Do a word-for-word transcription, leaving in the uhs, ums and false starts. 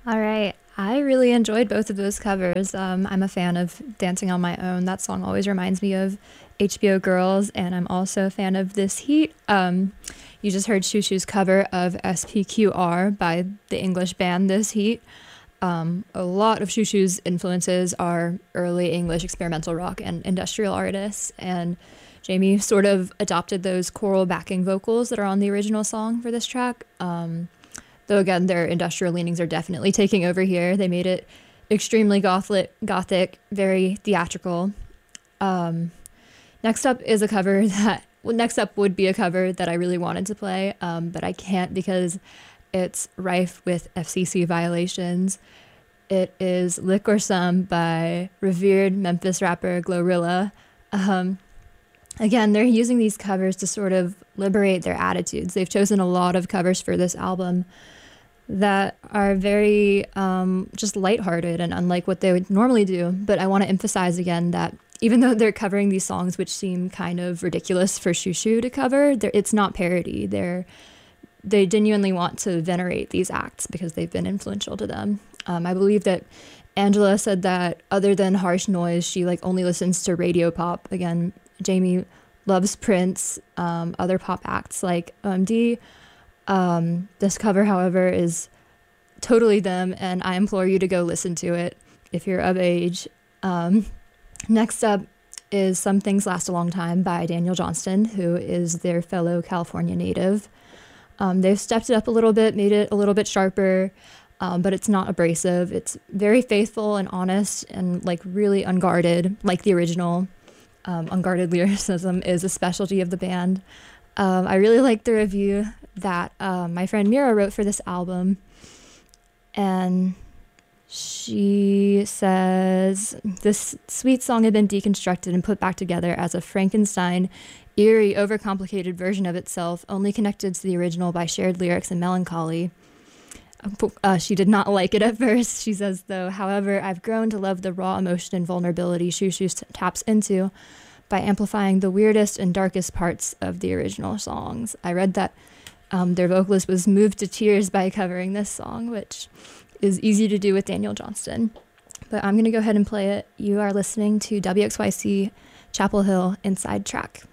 All right. I really enjoyed both of those covers. Um, I'm a fan of Dancing on My Own. That song always reminds me of H B O Girls, and I'm also a fan of This Heat. Um, you just heard Shoo Shoo's cover of S P Q R by the English band This Heat. Um, a lot of Shoo Shoo's influences are early English experimental rock and industrial artists, and Jamie sort of adopted those choral backing vocals that are on the original song for this track. Um, Though again, their industrial leanings are definitely taking over here. They made it extremely gothic, gothic, very theatrical. Um, next up is a cover that, well, next up would be a cover that I really wanted to play, um, but I can't because it's rife with F C C violations. It is Lick or Some by revered Memphis rapper Glorilla. Um, again, they're using these covers to sort of liberate their attitudes. They've chosen a lot of covers for this album that are very um, just lighthearted and unlike what they would normally do. But I want to emphasize again that even though they're covering these songs which seem kind of ridiculous for Shoo Shoo to cover, it's not parody. They're they genuinely want to venerate these acts because they've been influential to them. Um, I believe that Angela said that other than Harsh Noise, she like only listens to radio pop. Again, Jamie loves Prince, um, other pop acts like O M D. Um, this cover, however, is totally them, and I implore you to go listen to it if you're of age. Um, next up is Some Things Last a Long Time by Daniel Johnston, who is their fellow California native. Um, they've stepped it up a little bit, made it a little bit sharper, um, but it's not abrasive. It's very faithful and honest and like really unguarded, like the original. Um, unguarded lyricism is a specialty of the band. Um, I really like the review that uh, my friend Mira wrote for this album. And she says, this sweet song had been deconstructed and put back together as a Frankenstein, eerie, overcomplicated version of itself, only connected to the original by shared lyrics and melancholy. Uh, she did not like it at first. She says, though, however, I've grown to love the raw emotion and vulnerability Shoo Shoo taps into by amplifying the weirdest and darkest parts of the original songs. I read that um, their vocalist was moved to tears by covering this song, which is easy to do with Daniel Johnston. But I'm going to go ahead and play it. You are listening to W X Y C Chapel Hill Inside Track.